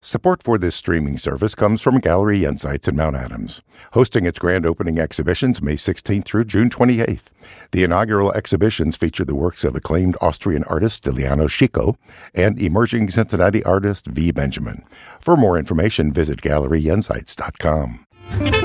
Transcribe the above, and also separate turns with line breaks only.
Support for this streaming service comes from Gallery Insights in Mount Adams, hosting its grand opening exhibitions May 16th through June 28th. The inaugural exhibitions feature the works of acclaimed Austrian artist Stiliano Chico and emerging Cincinnati artist V. Benjamin. For more information, visit GalleryInsights.com.